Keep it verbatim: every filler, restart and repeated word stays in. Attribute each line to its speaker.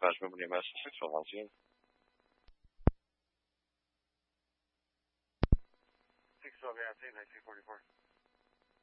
Speaker 1: dispatch, moving E M S six twelve on scene.
Speaker 2: six twelve, yeah, scene, nineteen forty-four.